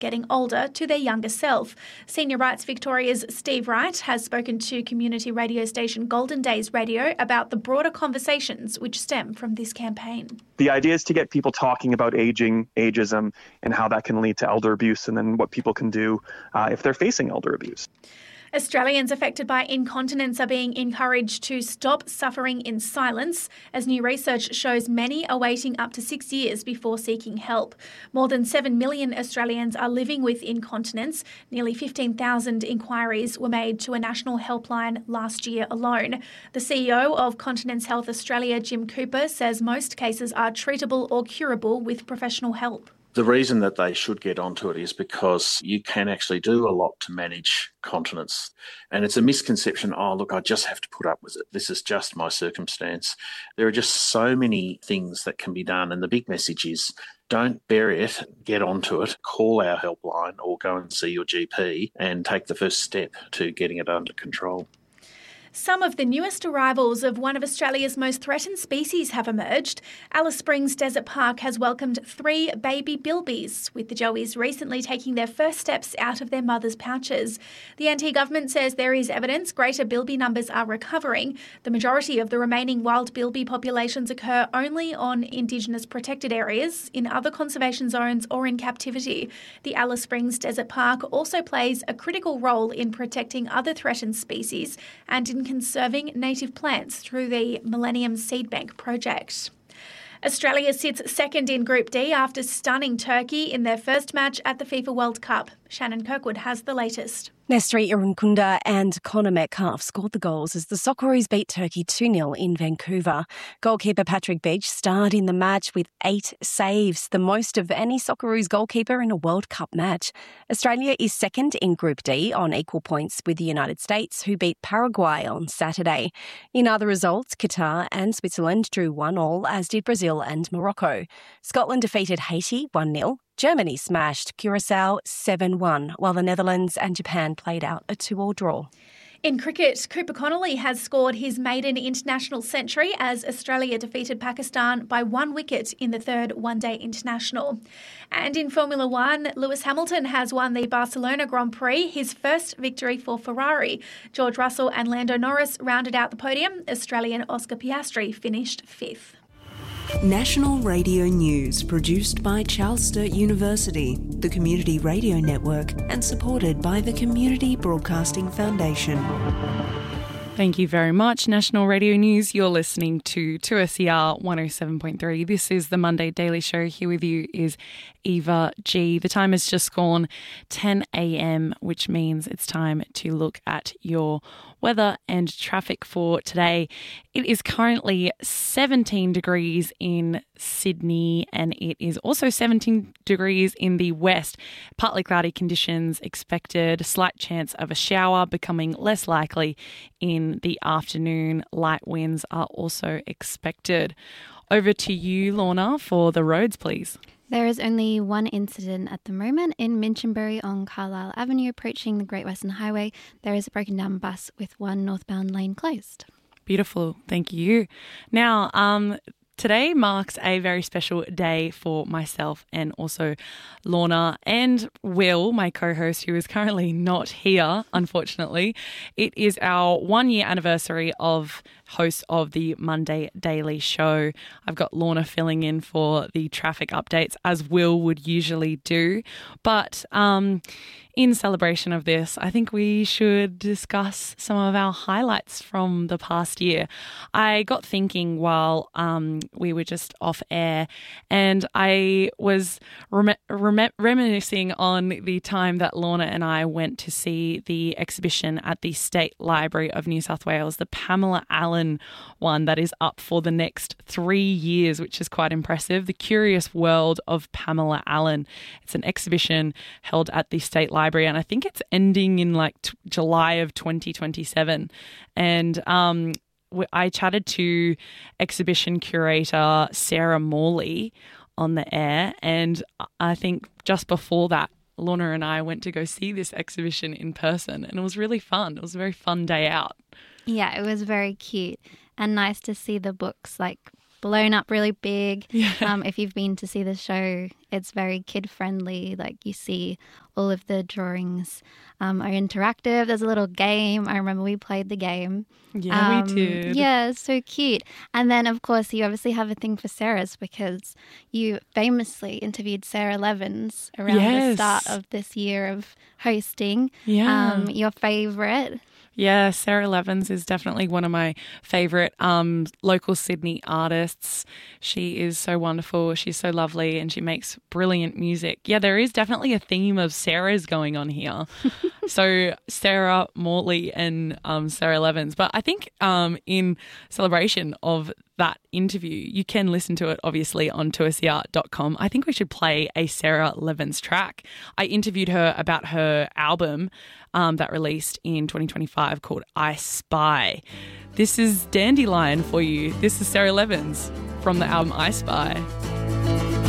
getting older, to their younger self. Senior Rights Victoria's Steve Wright has spoken to community radio station Golden Days Radio about the broader conversations which stem from this campaign. The idea is to get people talking about aging, ageism, and how that can lead to elder abuse, and then what people can do if they're facing elder abuse. Australians affected by incontinence are being encouraged to stop suffering in silence, as new research shows many are waiting up to 6 years before seeking help. More than 7 million Australians are living with incontinence. Nearly 15,000 inquiries were made to a national helpline last year alone. The CEO of Continence Health Australia, Jim Cooper, says most cases are treatable or curable with professional help. The reason that they should get onto it is because you can actually do a lot to manage continence. And it's a misconception, look, I just have to put up with it. This is just my circumstance. There are just so many things that can be done. And the big message is don't bury it, get onto it, call our helpline or go and see your GP and take the first step to getting it under control. Some of the newest arrivals of one of Australia's most threatened species have emerged. Alice Springs Desert Park has welcomed 3 baby bilbies, with the joeys recently taking their first steps out of their mother's pouches. The NT government says there is evidence greater bilby numbers are recovering. The majority of the remaining wild bilby populations occur only on Indigenous protected areas, in other conservation zones or in captivity. The Alice Springs Desert Park also plays a critical role in protecting other threatened species and in conserving native plants through the Millennium Seed Bank project. Australia sits second in Group D after stunning Turkey in their first match at the FIFA World Cup. Shannon Kirkwood has the latest. Nesri Irumkunda and Connor Metcalf scored the goals as the Socceroos beat Turkey 2-0 in Vancouver. Goalkeeper Patrick Beach starred in the match with 8 saves, the most of any Socceroos goalkeeper in a World Cup match. Australia is second in Group D on equal points with the United States, who beat Paraguay on Saturday. In other results, Qatar and Switzerland drew 1-1, as did Brazil and Morocco. Scotland defeated Haiti 1-0. Germany smashed Curacao 7-1, while the Netherlands and Japan played out a 2-2 draw. In cricket, Cooper Connolly has scored his maiden international century as Australia defeated Pakistan by 1 wicket in the third one-day international. And in Formula One, Lewis Hamilton has won the Barcelona Grand Prix, his first victory for Ferrari. George Russell and Lando Norris rounded out the podium. Australian Oscar Piastri finished 5th. National Radio News, produced by Charles Sturt University, the Community Radio Network, and supported by the Community Broadcasting Foundation. Thank you very much, National Radio News. You're listening to 2SER 107.3. This is the Monday Daily Show. Here with you is Eva G. The time has just gone 10 a.m, which means it's time to look at your weather and traffic for today. It is currently 17 degrees in Sydney, and it is also 17 degrees in the west. Partly cloudy conditions expected, slight chance of a shower becoming less likely in the afternoon. Light winds are also expected. Over to you, Lorna, for the roads, please. There is only one incident at the moment in Minchinbury on Carlisle Avenue approaching the Great Western Highway. There is a broken down bus with one northbound lane closed. Beautiful. Thank you. Now, today marks a very special day for myself and also Lorna and Will, my co-host, who is currently not here, unfortunately. It is our 1-year anniversary of host of the Monday Daily Show. I've got Lorna filling in for the traffic updates, as Will would usually do. But in celebration of this, I think we should discuss some of our highlights from the past year. I got thinking while we were just off air, and I was reminiscing on the time that Lorna and I went to see the exhibition at the State Library of New South Wales, the Pamela Allen one that is up for the next 3 years, which is quite impressive. The Curious World of Pamela Allen. It's an exhibition held at the State Library, and I think it's ending in July of 2027. And I chatted to exhibition curator Sarah Morley on the air, and I think just before that, Lorna and I went to go see this exhibition in person, and it was really fun. It was a very fun day out. Yeah, it was very cute and nice to see the books blown up really big. Yeah. If you've been to see the show, it's very kid-friendly. Like, you see all of the drawings are interactive. There's a little game. I remember we played the game. Yeah, we did. Yeah, it's so cute. And then, of course, you obviously have a thing for Sarah's because you famously interviewed Sarah Levins around the start of this year of hosting. Yeah. Your favourite? Yeah, Sarah Levins is definitely one of my favourite local Sydney artists. She is so wonderful. She's so lovely and she makes brilliant music. Yeah, there is definitely a theme of Sarah's going on here. So Sarah Mortley and Sarah Levins. But I think in celebration of that interview, you can listen to it obviously on 2SER.com. I think we should play a Sarah Levins track. I interviewed her about her album that released in 2025 called I Spy. This is Dandelion for you. This is Sarah Levins from the album I Spy.